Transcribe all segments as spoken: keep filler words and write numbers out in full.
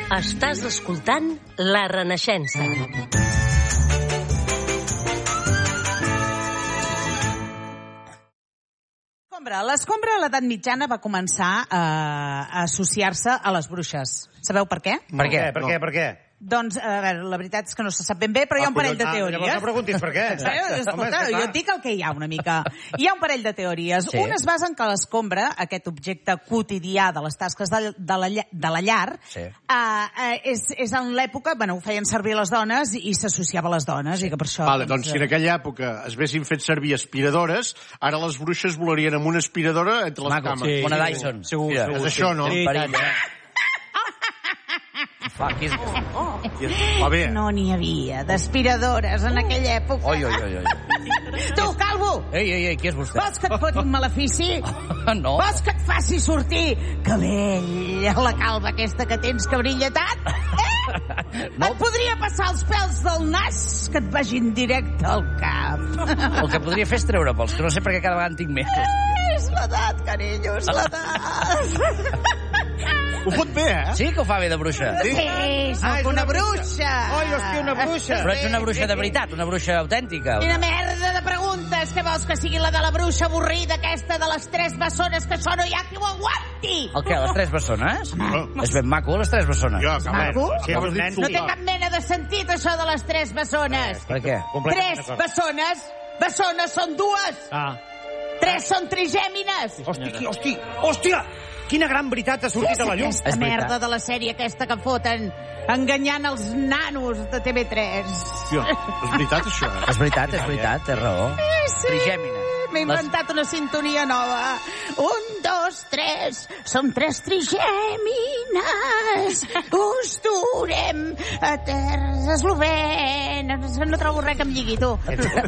Estàs escoltant La Renaixença. L'escombra a l'edat mitjana va començar a associar-se a les bruixes. Sabeu per què? Per què? Per què? Per què? Doncs, a veure, la veritat és que no se sap ben bé, però hi ha un parell de teories. Llavors no preguntis per què. Escolta, jo et dic el que hi ha una mica. Hi ha un parell de teories. Sí. Una es basa en que l'escombra, aquest objecte quotidià de les tasques de, de, la, de la llar, sí. uh, uh, és, és en l'època, bueno, ho feien servir les dones i s'associava a les dones, i que per això... Vale, doncs si en aquella època es vessin fet servir aspiradores, ara les bruixes volarien amb una aspiradora entre les Maco, cames. sí, una Dyson. Segur, Mira, segur. és això, no? Sí, Perill, eh? Fa, qui és... Va bé. No n'hi havia d'aspiradores en aquella època. Oi, oi, oi, oi. Tu, calvo! Ei, ei, ei, qui és vostè? Vols que et foti un malefici? No. Vols que et faci sortir cabell a la calva aquesta que tens que brilla tant? Eh? No. Et podria passar els pèls del nas que et vagin directe al cap. El que podria fer és treure pels, que no sé per què cada vegada en tinc més. És l'edat, carinyo, és l'edat. Ho fot bé, eh? Sí que ho fa bé de bruixa? Sí, soc una bruixa. Oi, hòstia, una bruixa. Però ets una bruixa de veritat, una bruixa autèntica. Quina merda de preguntes. Què vols que sigui la de la bruixa avorrida, aquesta de les tres bessones, que això no hi ha qui ho aguanti? El què, les tres bessones? No. És ben maco, les tres bessones. Jo, que Maco? Si és un nen... No té cap mena de sentit, això de les tres bessones. Per què? Tres bessones. Bessones són dues. Ah. Tres són trigèmines. Hòstia, hòstia, hòstia! Quina gran veritat ha sortit a la llum. Aquesta merda de la sèrie aquesta que foten enganyant els nanos de T V tres. Hòstia, és veritat, això, eh? És veritat, és veritat, té raó. Sí, Trigèmines. m'he inventat una sintonia nova. Un, dos, tres. Som tres trigèmines. Us durem a terres eslovenes. No trobo res que em lligui, tu.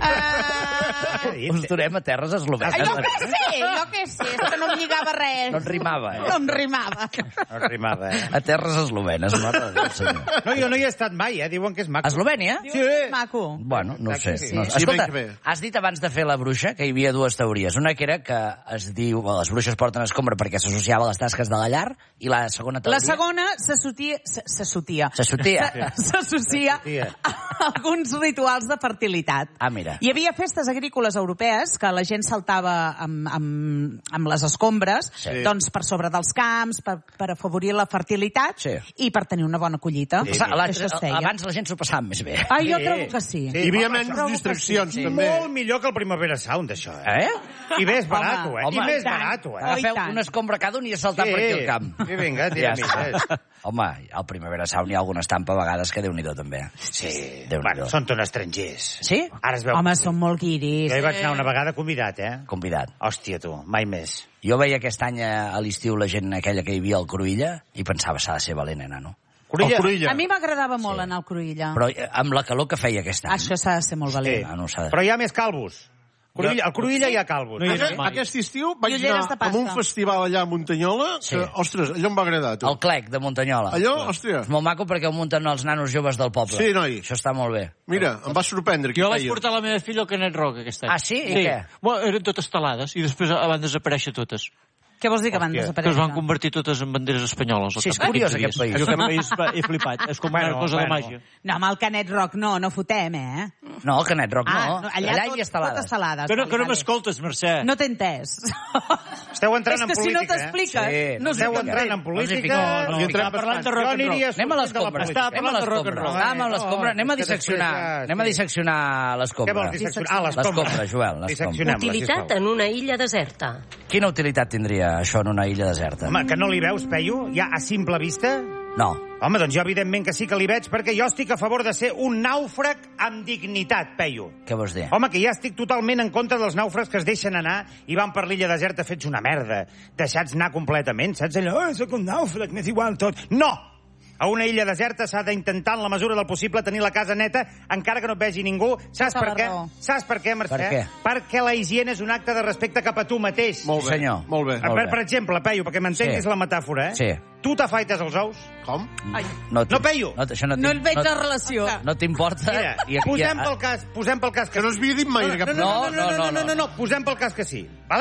Uh... Us durem a terres eslovenes. Jo què sé, jo què sé, és que no em lligava res. No et rimava, eh? No em rimava. No et rimava, eh? A terres eslovenes, mare de Déu, senyor. No, jo no hi he estat mai, eh? Diuen que és maco. Eslovènia? Sí. Maco. Bueno, no ho sé. Sí. No. Sí, Escolta, ben que bé. has dit abans de fer la bruixa que hi havia dues teories. Una que era que es diu well, les bruixes porten escombra perquè s'associava a les tasques de la llar, i la segona teoria... La segona s'associa... S'associa. S'associa. S'associa a alguns rituals de fertilitat. Ah, mira. Hi havia festes agrícoles europees que la gent saltava amb, amb, amb les escombres, Sí. doncs per sobre dels camps, per, per afavorir la fertilitat Sí. i per tenir una bona collita. Sí, sí. Això es feia. Abans la gent s'ho passava més bé. Ah, jo Sí. trobo que sí. Sí. Hi havia Home, menys trobo que distraccions, sí. també. Molt millor que el Primavera Sound, això, eh? Eh? I més barat, eh? Home, I més i tant. barat, eh? Oh, i Agafeu tant. una escombra cada un i a saltar Sí. per aquí al camp. Sí, vinga, tira mitges. Home, al Primavera Sound hi ha alguna estampa a vegades que Déu-n'hi-do, també. Sí. Déu-n'hi-do. Bueno, són tots estrangers. Sí? Ara es veu... Home, són molt guiris. Jo hi vaig anar una vegada convidat, eh? Convidat. Hòstia, tu, mai més. Jo veia aquest any a l'estiu la gent aquella que hi havia al Cruïlla i pensava, s'ha de ser valent, nena, no? El Cruïlla. A mi m'agradava molt anar al Cruïlla. Però eh, amb la calor que feia aquest any... Això s'ha de ser molt valent. Ah, no s'ha de... Però hi ha més calvos. Cruïlla, al Cruïlla hi ha calvos. No hi ha Aquest, mai. aquest estiu vaig I ulleres anar de pasta. a un festival allà a Muntanyola que, Sí. ostres, allò em va agradar. Tu. El Clec, de Muntanyola. Allò, hòstia, És molt maco perquè ho munten els nanos joves del poble. Sí, noi. Això està molt bé. mira, em va sorprendre. Jo què vaig feia. portar la meva filla al Canet Rock aquest any. Ah, sí? I què? Bueno, eren totes talades i després van desaparèixer totes. Què vols dir que van Que es desaparèixer? van convertir totes en banderes espanyoles. al Sí, és cap de curiós, quinze aquest dies. país. Jo aquest país va- he flipat. És com Bueno, una cosa de bueno. màgia. No, amb el Canet Rock no, no fotem, eh? No, el Canet Rock no. Ah, no, allà, allà hi tot, havia estelades. totes salades. Que no, que no Vale. m'escoltes, Mercè. No t'he entès. Esteu entrant És en que si no política, t'expliques, Sí, no Esteu sé entrant en No política... us hi fico- no, i no. entrem Estava parlant de bastant. rock Jo and roll. aniria Anem a sortint de la l'escombra. política. Estava Anem a parlant de rock and l'escombra. roll. Anem a l'escombra. Anem a que disseccionar. després ja- Anem a disseccionar Què l'escombra. vols disseccionar? Ah, l'escombra. L'escombra, Joel, l'escombra. Disseccionem-la, Utilitat sisplau. en una illa deserta. Quina utilitat tindria això en una illa deserta? Home, que no li veus, Peyu? Ja a simple vista? No. Home, doncs jo evidentment que sí que li veig, perquè jo estic a favor de ser un nàufrag amb dignitat, Peyu. Què vols dir? Home, que ja estic totalment en contra dels nàufrags que es deixen anar i van per l'illa deserta fets una merda, deixats anar completament, saps allò? Oh, soc un nàufrag, m'és igual tot. No! A una illa deserta s'ha d'intentar, en la mesura del possible, tenir la casa neta, encara que no et vegi ningú. Saps Tota per la què? raó. Saps per què, Mercè? Per què? Perquè la higiene és un acte de respecte cap a tu mateix. Molt bé, Senyor. molt bé. Per, Molt bé. per exemple, Peyu, perquè m'entenguis Sí. la metàfora, eh? Sí. Tu t'afaites els ous? Com? Ai, No, No, Peyu. No, això no, no t'im- et veig no, la relació. no t'importa? Mira, I aquí- posem ah, pel cas, posem pel cas que Que no es havia dit mai. no, cap... no, no, no, no, no, no, no, no, posem pel cas que sí, vale?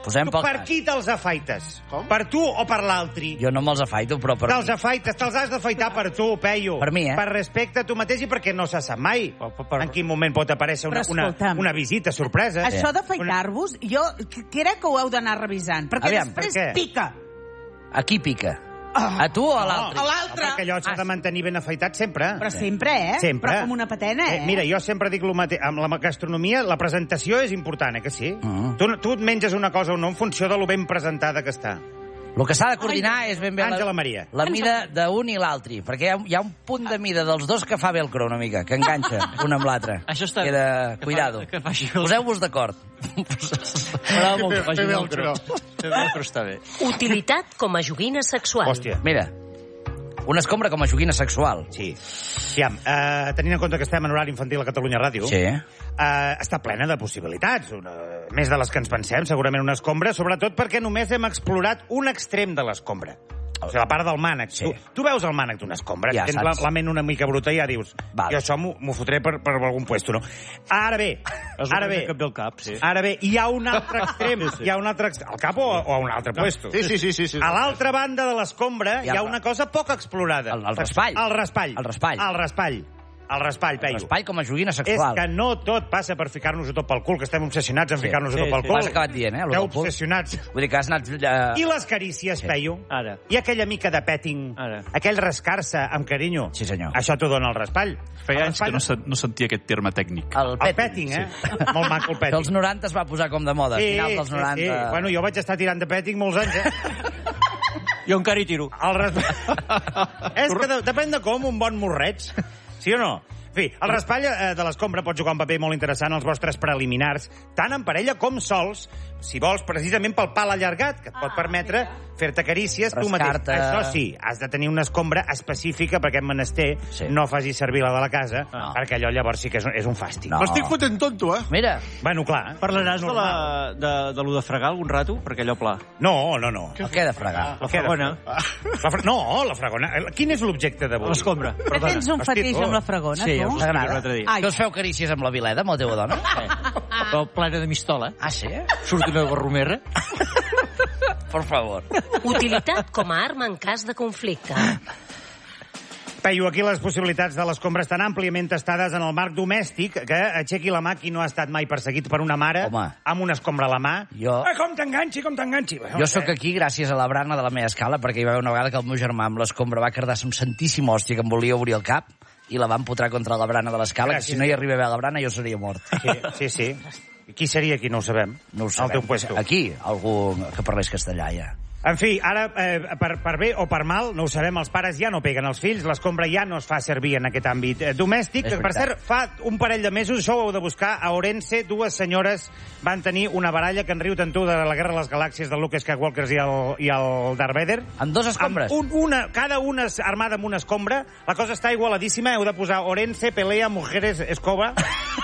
Posem Tu pel per cas. qui te'ls afaites? Com? Per tu o per l'altre? Jo no me'ls afaito, però per Te'ls mi. afaites, te'ls has d'afaitar per tu, Peyu. Per mi, eh? Per respecte a tu mateix i perquè no se sap mai Per- per- per- en quin moment pot aparèixer una, Però una, escolta'm. una visita sorpresa. Això d'afaitar-vos, jo c- crec que ho heu d'anar revisant, perquè Aviam, després per què? pica. A qui pica? A tu o a l'altre? A l'altre. Perquè allò s'ha de mantenir ben afaitat sempre. Però sempre, eh? Sempre. Però com una patena, eh? Eh, mira, jo sempre dic el mateix. Amb la gastronomia, la presentació és important, eh, que sí? Mm. Tu, tu et menges una cosa o no en funció de lo ben presentada que està. El que s'ha de coordinar és ben bé la, Àngela Maria. la mida d'un i l'altre, perquè hi ha, hi ha un punt de mida dels dos que fa velcro una mica, que enganxa un amb l'altre. Això està bé. Queda... Que Cuidado. fa- que faci el- Poseu-vos d'acord. M'agrada molt que faci Fer velcro. velcro. Fer velcro està bé. Utilitat com a joguina sexual. Hòstia. Mira, una escombra com a joguina sexual. Sí. Aviam, eh, tenint en compte que estem en horari infantil a Catalunya Ràdio, Sí. eh, està plena de possibilitats, una, més de les que ens pensem, segurament una escombra, sobretot perquè només hem explorat un extrem de l'escombra. O sigui, la part del mànec. Sí. Tu, tu veus el mànec d'una escombra, Ja que tens la, saps. la ment una mica bruta i ja dius, Vale. jo això m'ho m'ho fotré per, per algun puesto, no? Ara bé, És ara el bé, primer cap del cap, sí. ara bé, hi ha un altre extrem, hi ha un altre extrem, al cap o, o a un altre puesto? Sí, sí, sí, sí, sí. A l'altra banda de l'escombra Hi hi ha ha una cosa poc explorada. El- el raspall. El raspall. El raspall. El raspall. El raspall, Peyu. Espai com a joguina És sexual. que no tot passa per ficar-nos-ho tot pel cul, que estem obsessionats en Sí. ficar-nos-ho Sí, tot pel sí. cul. Ho has acabat dient, eh, lo Esteu del cul. obsessionats. Vull dir que has anat... Uh... I les carícies, Sí. Peyu? Ara. I aquella mica de petting, Ara. aquell rascar-se amb carinyo. Sí, senyor. Això t'ho dona el raspall. Feia El anys que raspall- no, se- no sentia aquest terme tècnic. El El petting. petting, eh? Molt maco el Que petting. als noranta es va posar com de moda, a finals dels noranta. Sí, sí. Bueno, jo vaig estar tirant de petting molts anys, eh? Jo encara hi tiro. El raspall... És que de, depèn de com, un bon morreig. Sí o no? En fi, el raspall eh, de l'escombra pot jugar un paper molt interessant als vostres preliminars, tant en parella com sols, si vols, precisament pel pal allargat, que et pot permetre fer-te carícies tu mateix. Rascar-te. Això sí, has de tenir una escombra específica per aquest menester, Sí. no facis servir la de la casa, No. perquè allò llavors sí que és un, és un fàstic. No. M'estic fotent tonto, eh? Mira, Bueno, clar. Parlaràs de, normal. la, de, de lo de fregar algun rato? Perquè allò pla. No, no, no. el que he de fregar? La Què ha de fregona. La fra... No, la fregona. Quin és l'objecte d'avui? L'escombra. Que tens un Hosti, fetix tu. amb la fregona, Sí, tu? us T'agrada? l'altre dia. Ai. Que us feu carícies amb la Vileda, amb la teva dona? Però plena de mistola. Ah, sí? Surt una barromera. Por favor. Utilitat com a arma en cas de conflicte. Peyu, aquí les possibilitats de l'escombra estan àmpliament testades en el marc domèstic, que aixequi la mà qui no ha estat mai perseguit per una mare Home. amb una escombra a la mà. Jo- Eh, com t'enganxi, com t'enganxi. Bueno, Jo sóc eh, aquí gràcies a la brana de la meva escala, perquè hi va haver una vegada que el meu germà amb l'escombra va cardar amb santíssima hòstia que em volia obrir el cap i la va empotrar contra la brana de l'escala, que Gràcies. si no hi arriba bé a la brana jo seria mort. Sí, sí, sí. Qui seria aquí? No ho sabem. No ho Al sabem. teu puesto. Aquí, algú que parlés castellà, ja. En fi, ara, eh, per, per bé o per mal, no ho sabem, els pares ja no peguen els fills, l'escombra ja no es fa servir en aquest àmbit eh, domèstic. És Per veritat. cert, fa un parell de mesos, això ho heu de buscar, a Orense, dues senyores van tenir una baralla que en riu tant tu de la Guerra de les Galàxies del Luke Skywalker i el, i el Darth Vader. Amb dos escombres. Amb un, una, cada una és armada amb una escombra. La cosa està igualadíssima. Heu de posar Orense, pelea, mujeres, escoba.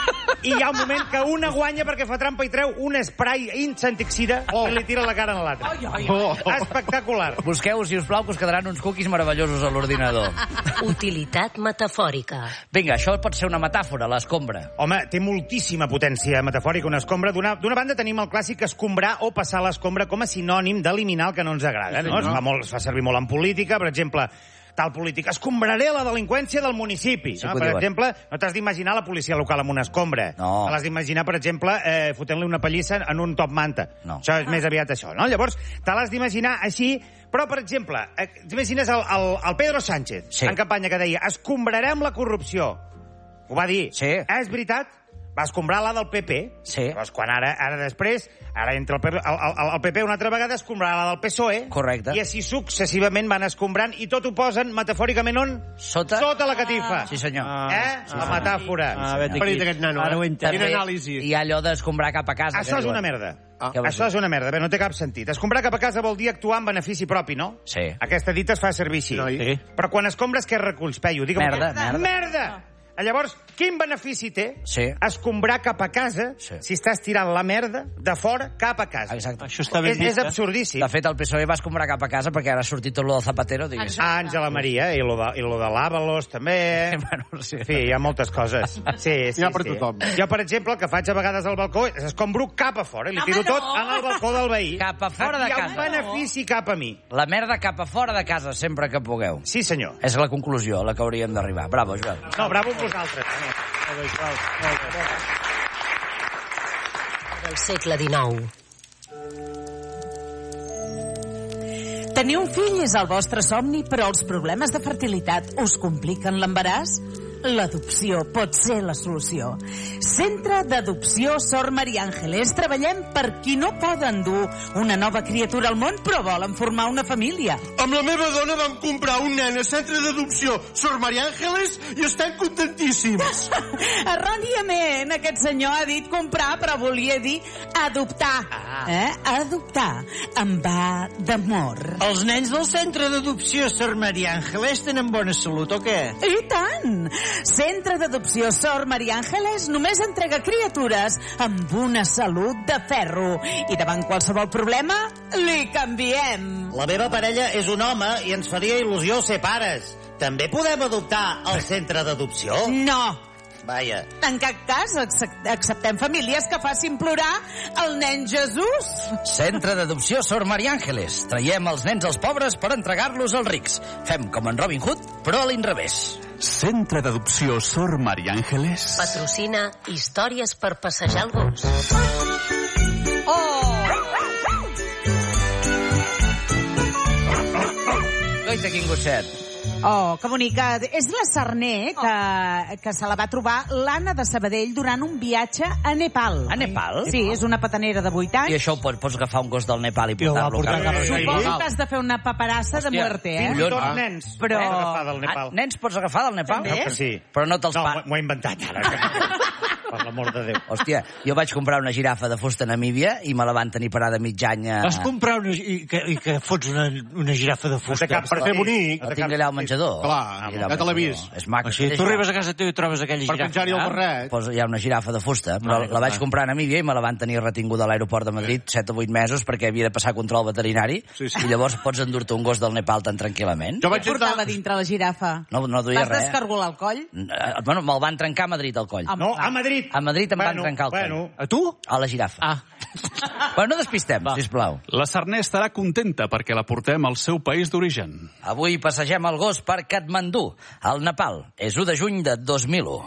I hi ha un moment que una guanya perquè fa trampa i treu un spray insecticida oh. i li tira la cara a l'altre. Oh. Espectacular. Busqueu, si us plau, que us quedaran uns cookies meravellosos a l'ordinador. Utilitat metafòrica. Vinga, això pot ser una metàfora, l'escombra. Home, té moltíssima potència metafòrica una escombra. D'una d'una banda tenim el clàssic escombrar o passar l'escombra com a sinònim d'eliminar el que no ens agrada. No? Es, fa molt, es fa servir molt en política, per exemple, tal polític, escombraré la delinqüència del municipi. Sí no? que ho Per diuen. exemple, no t'has d'imaginar la policia local amb una escombra. No. L'has d'imaginar, per exemple, eh, fotent-li una pallissa en un top manta. No. Això és més aviat això, no? Llavors, te l'has d'imaginar així, però, per exemple, eh, t'imagines el, el, el Pedro Sánchez, Sí. en campanya, que deia escombrarem la corrupció. Ho va dir. Sí. Eh, és veritat? Va escombrar la del P P. Sí. Llavors, quan ara, ara després, ara entra el P P, el, el, el P P una altra vegada escombrarà la del P S O E. Correcte. I així successivament van escombrant i tot ho posen metafòricament on? Sota? Sota la catifa. Sí, senyor. Eh? La metàfora. Ah, vet aquí. Ferit aquest nano, Ara ho eh? entenc. Quina anàlisi. Hi ha allò d'escombrar cap a casa. Això que és una diuen. merda. Ah. Què vols Això dir? és una merda. Bé, no té cap sentit. Escombrar cap a casa vol dir actuar en benefici propi, no? Sí. Aquesta dita es fa servir així. Noi. Sí. Però quan escombres, què reculls, Peyu? Digue'm Merda, què. merda. Merda! Llavors, quin benefici té Sí. escombrar cap a casa Sí. si estàs tirant la merda de fora cap a casa? Exacte. Això està ben És, vist, és absurdíssim. De fet, el P S O E va escombrar cap a casa perquè ara ha sortit tot lo del Zapatero, diguéssim. Ah, Àngela Maria, i lo de, i lo de l'Àvalos, també. Bueno, sí. En fi, hi ha moltes coses. Sí, sí, Hi ha per sí. tothom. Jo, per exemple, el que faig a vegades al balcó és escombro cap a fora i li tiro tot en el balcó del veí. Cap a fora de Aquí casa. hi ha un benefici cap a mi. La merda cap a fora de casa sempre que pugueu. Sí, senyor. És la conclusió a la que hauríem d'arribar. Bravo, Joel. No, bravo amb vosaltres. Del segle dinou. Tenir un fill és el vostre somni, però els problemes de fertilitat us compliquen l'embaràs? L'adopció pot ser la solució. Centre d'Adopció Sor Maria Àngeles. Treballem per qui no poden dur una nova criatura al món, però volen formar una família. Amb la meva dona vam comprar un nen al centre d'adopció Sor Maria Àngeles i estem contentíssims. Erròniament, aquest senyor ha dit comprar, però volia dir adoptar. Eh? Adoptar. Em va d'amor. Els nens del centre d'adopció Sor Maria Àngeles tenen bona salut, o què? I tant! Centre d'Adopció Sor Maria Àngeles només entrega criatures amb una salut de ferro. I davant qualsevol problema, li canviem. La meva parella és un home i ens faria il·lusió ser pares. També podem adoptar al centre d'adopció? No! Vaja. En cap cas accep- acceptem famílies que facin plorar el nen Jesús. Centre d'Adopció Sor Maria Àngeles. Traiem els nens als pobres per entregar-los als rics. Fem com en Robin Hood, però a l'inrevés. Centre d'adopció Sor Maria Àngeles. Patrocina històries per passejar el gos. Oh! Coita, quin gosset. Oh, que bonica. És la Sarner que, que se la va trobar l'Anna de Sabadell durant un viatge a Nepal. A Nepal? Sí, és una patanera de vuit I anys. això ho pots, pots agafar un gos del Nepal i I ho va portar-lo portar cap cap a Suposo que has de fer una paperassa de Hòstia, muerte, eh? Fins i tot Ah. nens. Però- Pots agafar del Nepal. Ah, nens pots agafar del Nepal? Crec que sí. Però no te'ls No, pa... m'ho he inventat ara. Per l'amor de Déu. Hòstia, jo vaig comprar una girafa de fusta a Namíbia i me la van tenir parada mig any a... Vas comprar una, i, que, i que fots una, una girafa de No té fusta. cap Per fer bonic. La tinc allà al menjador. Clar, Allà al ja te l'he menjador. vist. És maca. O sigui, tu arribes a casa teva i trobes aquella Per girafa. penjar-hi el allà? barret. Posa, hi ha una girafa de fusta, però Vale, la vaig vale. comprar a Namíbia i me la van tenir retinguda a l'aeroport de Madrid set o vuit mesos perquè havia de passar control veterinari Sí, sí. i llavors pots endur-te un gos del Nepal tan tranquil·lament. Jo Què vaig portava entrar... dintre la girafa? No, no duia Vas res. descargolar el coll? Eh, Bueno, me'l van trencar a Madrid, al coll. Home, No, a Madrid. A Madrid em van Bueno, trencar el coll. bueno. A tu? A la girafa. Ah. Bueno, no despistem, sisplau. La Sarner estarà contenta perquè la portem al seu país d'origen. Avui passegem el gos per Katmandú, al Nepal. És u de juny de dos mil u.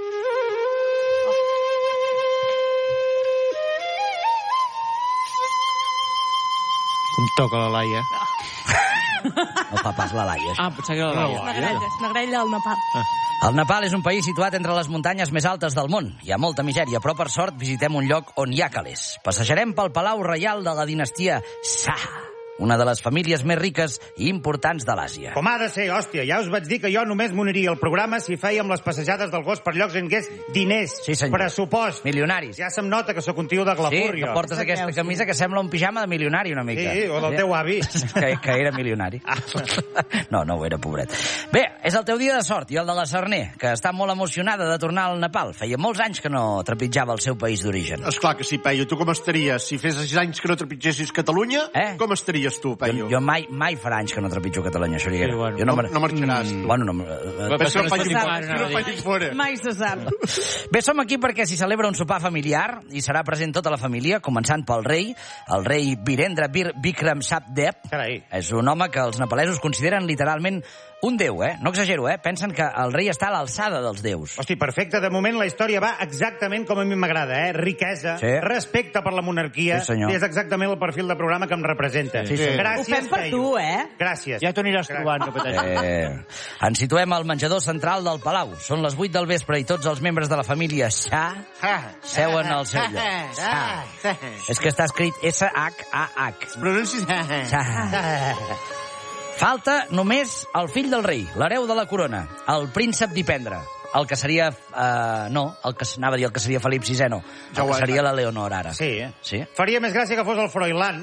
Com toca la Laia. No fa pas la Laia. Ah, potser que la Laia. Una grella, una grella al Nepal. El Nepal és un país situat entre les muntanyes més altes del món. Hi ha molta misèria, però per sort visitem un lloc on hi ha calés. Passejarem pel Palau Reial de la dinastia Shah, una de les famílies més riques i importants de l'Àsia. Com ha de ser, hòstia, ja us vaig dir que jo només m'uniria al programa si fèiem les passejades del gos per llocs en què és diners, Sí, senyor. pressupost. Milionaris. Ja se'm nota que sóc un tio de Sí, glapur, que jo. portes aquesta camisa que sembla un pijama de milionari una mica. Sí, o del teu avi. Que, que era milionari. No, no ho era, pobret. Bé, és el teu dia de sort i el de la Sarner, que està molt emocionada de tornar al Nepal. Feia molts anys que no trepitjava el seu país d'origen. Esclar que sí, Peyu. Tu com estaries? Si fes sis anys que no trepitgessis Catalunya, Eh? com estaries tu, Peyu? Jo, jo mai, mai farà anys que no trepitjo Catalunya, Xuriguera. Sí, bueno. jo No, me- no marxaràs. Mm, bueno, no... eh, Pensa que no faci no fora. es Que no faci fora. Mai se sap. Bé, som aquí perquè s'hi celebra un sopar familiar i serà present tota la família, començant pel rei, el rei Virendra Bir Bikram Sabdeb. Carai. És un home que els nepalesos consideren literalment un déu, eh? No exagero, eh? Pensen que el rei està a l'alçada dels déus. Hosti, perfecte. De moment la història va exactament com a mi m'agrada, eh? Riquesa, Sí. respecte per la monarquia. Sí, senyor. I és exactament el perfil de programa que em representa. Sí, senyor. Gràcies, Ho fem per Peyu. tu, eh? Gràcies. Ja t'ho aniràs Gràcies. trobant, no pateixis. Eh, ens situem al menjador central del Palau. Són les vuit del vespre i tots els membres de la família Shah seuen al seu lloc. Shah. És que està escrit S H A H. Pronuncis... Shah. Falta només el fill del rei, l'hereu de la corona, el príncep d'Ipendre. El que seria... Uh, no, el que anava a dir el que seria Felip sisè, no. El Ja ho que he- seria la Leonor, ara. Sí, eh? Sí? Faria més gràcia que fos el Froilán,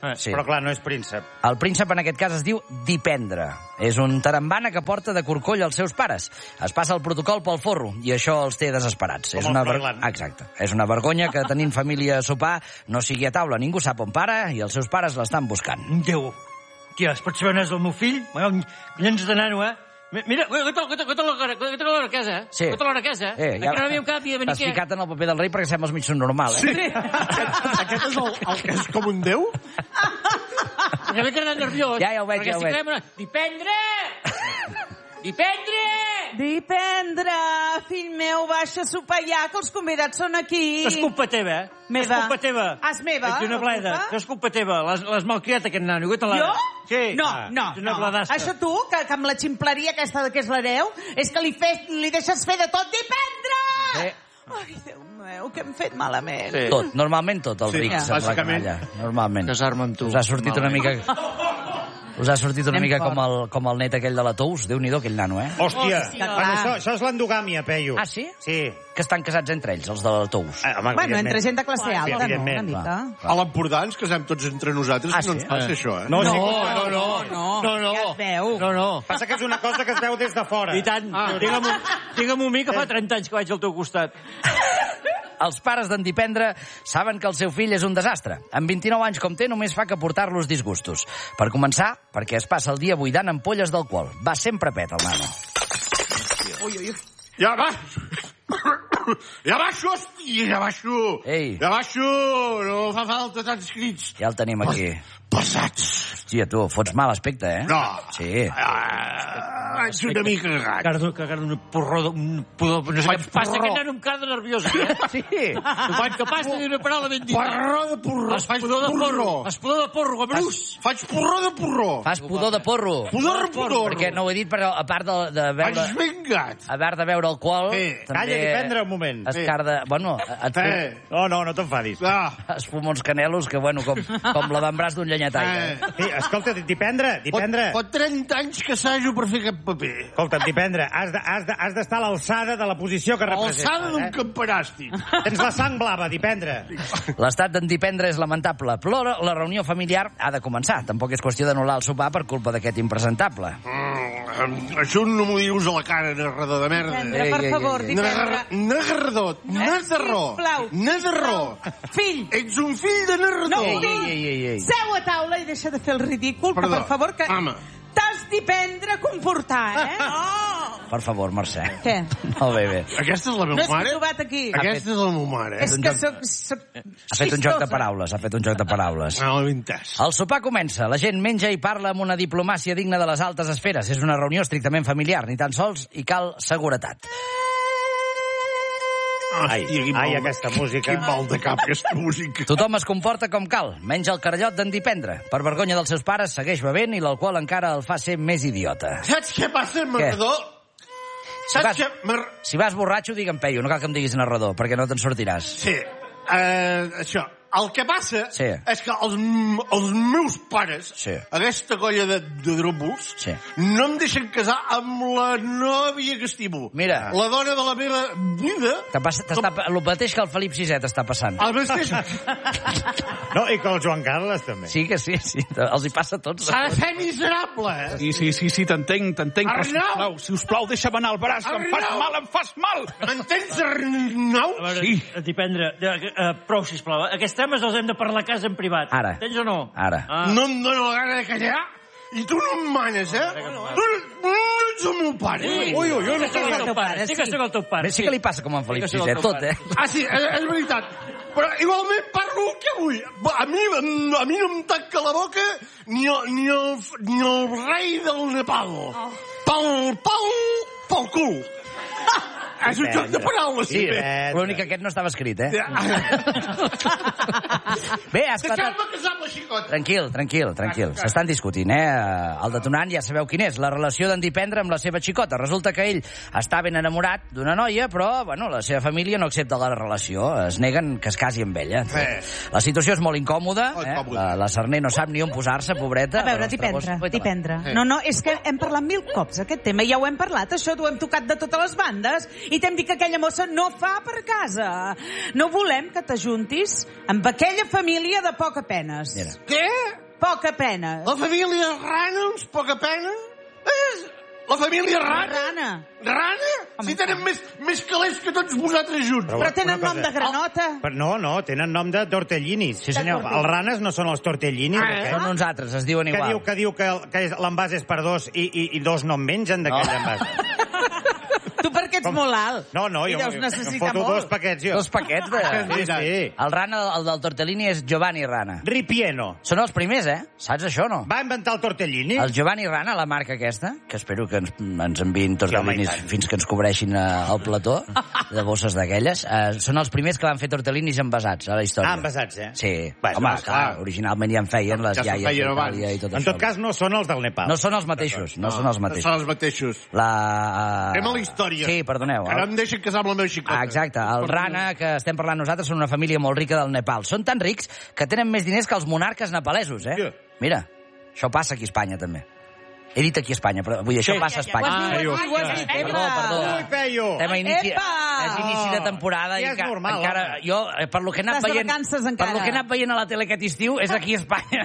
Sí. Però clar, no és príncep. El príncep en aquest cas es diu dipendre. És un tarambana que porta de corcoll als seus pares. Es passa el protocol pel forro i això els té desesperats. Com és el una ver... Froilán. Exacte. És una vergonya que tenint família a sopar no sigui a taula. Ningú sap on para i els seus pares l'estan buscant. Déu, tia, es pot saber on és el meu fill? Collons de nano, eh? Mira, gota l'hora a casa, eh? Sí. Gota l'hora a casa, eh? Eh, ja... Que no havíem cap i a venir T'has què? ficat en el paper del rei perquè sembles mig normal, eh? Sí. Aquest és el, el que és com un déu? Ja m'he quedat nerviós. Ja, ja ho veig, ja ho veig. Una... Dipendre! Dipendre! Dipendre, fill meu, baixa a sopar ja, que els convidats són aquí. És culpa teva, eh? Meva. És culpa teva. Ah, és meva, Ets una la bleda. culpa? És culpa teva. L'has l'has malcriat, aquest nano. Jo? Sí. No, Ah, no, ets una no. bledasca. Això tu, que, que amb la ximpleria aquesta que és l'hereu, és que li, fes, li deixes fer de tot. Dipendre! Sí. Ai, Déu meu, que hem fet malament. Sí. Tot, normalment tot, el Sí, ric, sembla que bàsicament. calla. Normalment. Casar-me amb tu. Us ha sortit una mica... Us ha sortit una Anem mica fort. com el, com el net aquell de la Tous. Déu-n'hi-do, aquell nano, eh? Hòstia, Hòstia, bueno, clar. això, això és l'endogàmia, Peyu. Ah, sí? Sí. Que estan casats entre ells, els de la Tous. Ah, home, Bueno, evidentment. entre gent de classe alta, no? evidentment. Una mica. A l'Empordà ens casem tots entre nosaltres Ah, i no sí? ens passa això, eh? No, No, sí, no, no. No, No, no. ja es veu. No, no. Passa que és una cosa que es veu des de fora. I tant. Ah. Digue'm, digue'm un mi que fa trenta anys que vaig al teu costat. Els pares d'en Dipendre saben que el seu fill és un desastre. Amb vint-i-nou anys com té, només fa que portar-los disgustos. Per començar, perquè es passa el dia buidant ampolles d'alcohol. Va sempre pet, el nano. Ui, ui, ui. Ja baixo! Ja baixo, hòstia, ja baixo! Ei. Ja baixo! No fa falta tants crits. Ja el tenim aquí. Pesats! Hòstia, tu, fots mal aspecte, eh? No. Sí. Ah, ets una mica cagat. Cardo, que cardo un porró, de- un pudor... No sé Faig què em passa, porró. que nano em cada nerviós. Eh? Sí. No faig capaç de dir una paraula ben dita. Porró de porró. Es pudor de porro. Es pudor de porro, Gabrús. Faig porró de porró. Fas pudor de porro. Pudor de porró. Perquè no ho he dit, però a part de, de veure... Vaig ben gat. A part de beure alcohol... Sí. Calla, Dipendre, un moment. Es carda... Bueno, et Eh. fu- No, no, no t'enfadis. Ah. es fuma uns canelos que, bueno, com, com l'avantbraç d'un llenyataire. Eh. Sí, escolta, Dipendre, Pot, Dipendre. pot trenta anys que assajo per fer aquest paper. Escolta, Dipendre, has de- has de- has d'estar a l'alçada de la posició que representes. Alçada d'un eh? camperàstic. Tens la sang blava, Dipendre. L'estat d'en Dipendre és lamentable, però la, la reunió familiar ha de començar. Tampoc és qüestió d'anul·lar el sopar per culpa d'aquest impresentable. Mm, això no m'ho dius a la cara, narrador de merda. Dipendre, Ei, per ei, favor, ei, ei. Dipendre. Narrador, narrador, sisplau. narrador. Fill, Ets un fill de narrador. no, Ei, fill, ei, ei, ei, ei. seu a taula i deixa de fer el ridícul, que, Perdó. per favor, que Home. t'has d'aprendre a comportar, eh? Oh. Per favor, Mercè. Què? Molt bé, bé. Aquesta és la No meva és que mare? he trobat aquí. Aquesta és la meva mare, eh? És que soc, soc Ha fet un joc de paraules, ha fet un joc de paraules. No l'he entès. El sopar comença, la gent menja i parla amb una diplomàcia digna de les altes esferes. És una reunió estrictament familiar, ni tan sols hi cal seguretat. Ai, Hòstia, quin ai, mal- aquesta música. Quin mal de cap, aquesta música. Tothom es comporta com cal, menja el carallot d'en Dipendre. Per vergonya dels seus pares, segueix bevent i l'alcohol encara el fa ser més idiota. Saps què passa, narrador? Si Saps vas, què... Mar... si vas borratxo, digue'm peio, no cal que em diguis narrador, perquè no te'n sortiràs. Sí, uh, això. El que passa Sí. és que els, m- els meus pares, Sí. aquesta colla de, de dròmbols, Sí. no em deixen casar amb la nòvia que estimo. Mira. La dona de la meva vida. Te passa, t'està, el mateix que el Felip sisè t'està passant. El mateix... No, i que el Joan Carles, també. Sí que sí, sí, els hi passa a tots. S'ha de fer miserable, eh? Sí, sí, sí, sí t'entenc, t'entenc, però Arnau! sisplau, sisplau, deixa'm anar al braç, que em fas Arnau! mal, em fas mal! M'entens, Arnau? A veure, Sí. Dipendre, uh, prou, sisplau. Aquests temes els hem de parlar a casa en privat. Ara. Tens o no? Ara. Ah. No em dóna la gana de callar i tu no em manes, eh? Tu no, no ets el meu pare. Sí. Ui, ui, ui, Sí que sóc el teu pare. Sí que sóc el teu pare. Bé, sí que li passa com en Felip Sí que sóc sisè, el teu tot, pare. eh? Ah, sí, és, és veritat. Però igualment parlo el que vull. A mi, a mi no em tanca la boca ni el, ni el, ni el rei del Nepal. Oh. Pel, pel, pel cul. És un joc de paraules, sí. Dipendre. L'únic que aquest no estava escrit, eh? Bé, has patat... Deixeu-me casar amb la xicota. Tranquil, tranquil, tranquil. S'estan discutint, eh? El detonant ja sabeu quin és, la relació d'en Dipendre amb la seva xicota. Resulta que ell està ben enamorat d'una noia, però, bueno, la seva família no accepta la relació. Es neguen que es casi amb ella. Eh. La situació és molt incòmoda, Molt eh? incòmoda. La, la Sarner no sap ni on posar-se, pobreta. A veure, La nostra Dipendre, bossa- Dipendre. Eh. No, no, és que hem parlat mil cops aquest tema, ja ho hem parlat, això t'ho hem tocat de totes les bandes, i t'hem dit que aquella mossa no fa per casa. No volem que t'ajuntis amb aquella família de poca penes. Mira. Què? Poca penes. La família Rana, uns poca pena? És... La família Rana? Rana. Rana? Home, si tenen més, més calés que tots vosaltres junts. Però, Però tenen nom de granota. Oh, però no, no, tenen nom de tortellinis. Sí, senyor. Els ranes no són els tortellinis. Ah, són uns altres, es diuen Que igual. diu que, diu que, que l'envàs és per dos i, i, i dos no en mengen d'aquell No. envàs. Tu perquè ets molt alt. No, no, I jo deus em necessitar foto molt. dos paquets, jo. Dos paquets de... Sí, sí. El Rana, el del Tortellini, és Giovanni Rana. Ripieno. Són els primers, eh? Saps això, no? Va inventar el tortellini? El Giovanni Rana, la marca aquesta, que espero que ens, ens enviïn tortellinis Sí, home, fins que ens cobreixin eh, el plató de bosses d'aquelles, eh, són els primers que van fer tortellinis envasats a la història. Ah, envasats, eh? Sí. Bueno, Home, no, clar, clar. originalment ja en feien les Ja se'n iaies feien d'Itàlia i tot En això. tot cas, no són els del Nepal. No són els mateixos, no, són els No mateixos. són els mateixos. La... Uh... Anem a la història. Sí, perdoneu. Que no em deixen casar amb la meva xicota. Ah, exacte. El Rana, que estem parlant nosaltres, són una família molt rica del Nepal. Són tan rics que tenen més diners que els monarques nepalesos, eh? Yeah. Mira, això passa aquí a Espanya, també. He dit aquí a Espanya, però vull dir, això passa a Espanya. Ho has dit, ho has dit. Perdó, perdó. Ui, Peyu! Estem a inici, Epa! és inici de temporada Ja i és enca- normal, encara, home. jo, eh, per lo que he anat Estàs de veient, vacances per encara. lo que he anat veient a la tele aquest estiu, és aquí a Espanya.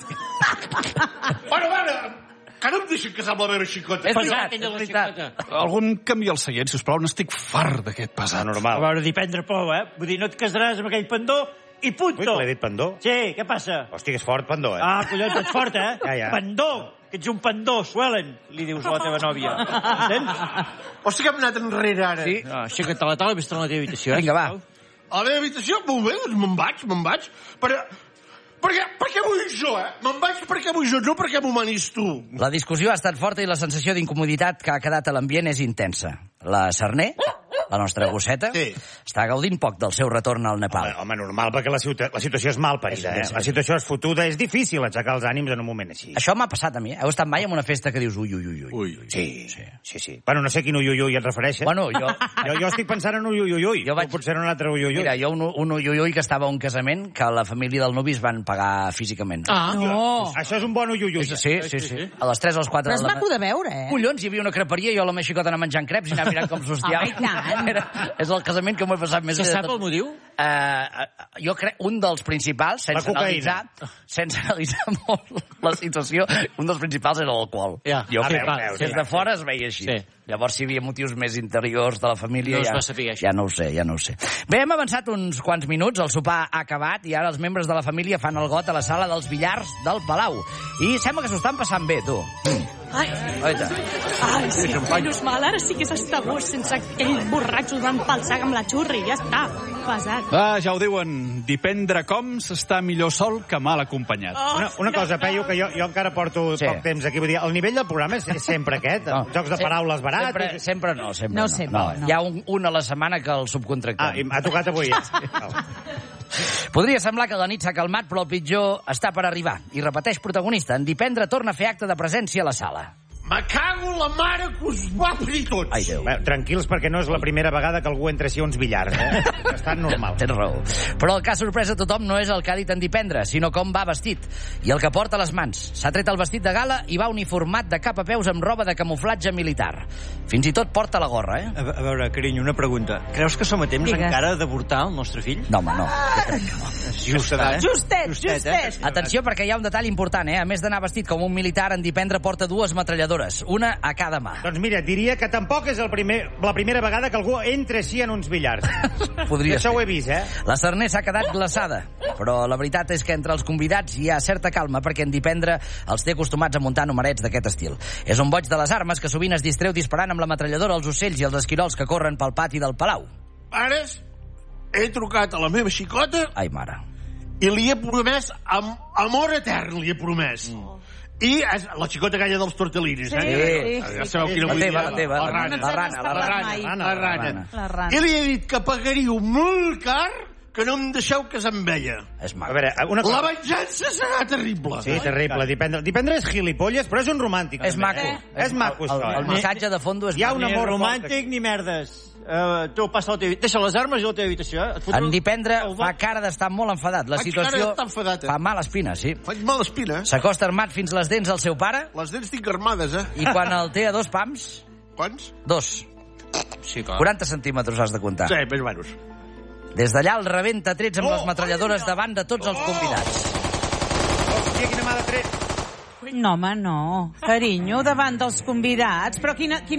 Bueno, bueno, que no em deixen casar amb la meva xicota. És veritat, és veritat. Algun canvi al seient, sisplau, n'estic fart d'aquest pesat. Ah, A normal. veure, d'hi prendre pou, eh? Vull dir, no et casaràs amb aquell pendó i Ui, punto. que l'he dit pendó. Sí, què passa? Hosti, que és fort, pendó, eh? Ah, collons, ets fort, eh? Ja, ja. Pendó, que ets un pendó, suelen, li dius a la teva nòvia. Entens? Hosti, que hem anat enrere, ara. Sí. No, aixeca't a la taula i vés-te'n a la teva habitació. eh? Vinga, va. A la meva habitació? Molt bé, doncs me'n vaig, me'n vaig. Per, per, què, per què vull jo, eh? Me'n vaig perquè vull jo, no perquè m'ho manis tu. La discussió ha estat forta i la sensació d'incomoditat que ha quedat a l'ambient és intensa. La Sarner, la nostra gosseta, Sí. està gaudint poc del seu retorn al Nepal. Home, home, normal, perquè la, situa la situació és mal parida, És- eh? és- La situació és fotuda, és difícil aixecar els ànims en un moment així. Això m'ha passat a mi. Heu estat mai en una festa que dius ui, ui, ui, ui. Ui. Sí, sí, sí, sí. Bueno, no sé quin ui, ui, ui et refereixes. Bueno, jo... Jo, jo estic pensant en ui, ui, ui, ui. Jo vaig- O potser en un altre ui, ui, ui. Mira, jo un, un ui, ui, ui que estava a un casament que la família del nuvi es van pagar físicament. Ah, No. Això és un bon ui, ui, ui. Sí, sí, sí. A les tres o les quatre Però és de la maco de veure, eh? Collons, hi havia una creperia i jo la meva xicota anava menjant creps i anava mirant com s'hostiava. Home, i tant. Era, és el casament que m'ho he passat més Se bé de sap tot. el motiu? Uh, jo crec un dels principals, sense La cocaïna. analitzar, sense analitzar molt la situació, un dels principals era l'alcohol. Ja. Jo A crec veure, que veure, des sí. de fora es veia així. Sí. Llavors, si hi havia motius més interiors de la família... No es ja, va saber, això. ja no ho sé, ja no ho sé. Bé, hem avançat uns quants minuts, el sopar ha acabat i ara els membres de la família fan el got a la sala dels billars del Palau. I sembla que s'ho estan passant bé, tu. Ai, Oita. ai, sí, menys mal, ara sí que s'està a gust, sense aquells borratxos van pel sac amb la xurri, ja està, pesat. Ah, ja ho diuen, dipendre com s'està millor sol que mal acompanyat. Oh, Una, una cosa, Peyu, que jo, jo encara porto Sí. poc temps aquí. Vull dir, el nivell del programa és, és sempre aquest. No. Jocs de paraules barats. Sempre, sempre no, sempre No no. sempre, no. Hi ha un, un a la setmana que el subcontractem. Ah, i m'ha tocat avui. Eh? Podria semblar que la nit s'ha calmat, però el pitjor està per arribar. I repeteix protagonista, en Dipendre torna a fer acte de presència a la sala. me cago en la mare que us va parir tots. Ai, Déu. Bé, tranquils, perquè no és la primera vegada que algú entra així a uns billars. Eh? Està normal. Tens raó. Però el que ha sorprès a tothom no és el que ha dit en Dipendre, sinó com va vestit. I el que porta a les mans. S'ha tret el vestit de gala i va uniformat de cap a peus amb roba de camuflatge militar. Fins i tot porta la gorra, eh? A, a veure, carinyo, una pregunta. Creus que som a temps Digues. encara d'avortar el nostre fill? No, home, no. Just, eh? Justet, Justet, justet. Atenció, perquè hi ha un detall important, eh? A més d'anar vestit com un militar, en Dipendre porta dues metralladores, una a cada mà. Doncs mira, diria que tampoc és el primer, la primera vegada que algú entra així en uns billars. Podria Això ser. ho he vist, eh? La Sarner s'ha quedat glaçada, però la veritat és que entre els convidats hi ha certa calma perquè en Dipendre els té acostumats a muntar numerets d'aquest estil. És un boig de les armes que sovint es distreu disparant amb la metralladora als ocells i als esquirols que corren pel pati del palau. Ara he trucat a la meva xicota Ai, mare. i li he promès am amor etern, li he promès. Mm. I és la xicota aquella dels tortellines, Sí, eh? sí, Ja sí. sabeu quina La vull dir. teva, la teva, La la rana. la rana, la rana. Mai. La rana. La rana. I li he dit que pagaríeu molt car que no em deixeu casar amb ella. És A maco. veure, una La cosa... venjança serà terrible. Sí, terrible. Dipendre, Dipendre és gilipolles, però és un romàntic. És també, maco. Eh? És maco, El, això. el, el missatge de fondo és Hi ha maco. un Ni amor romàntic ni merdes. Uh, tu passa la teva... Deixa les armes i la teva habitació, eh? Et fotré En un- Dipendre el fa bo- cara d'estar molt enfadat. La Faig cara situació d'estar enfadat, eh? fa mala espina, sí. Faig mala espina. S'acosta armat fins les dents al seu pare Les dents tinc armades, eh? i quan el té a dos pams, Quants? dos. Sí, clar. quaranta centímetres has de comptar. Sí, més o menys. Des d'allà el rebenta trets amb les metralladores davant de tots els convidats. Hòstia, quina mà de tret. No, home, no. Carinyo, davant dels convidats. Però quina, quina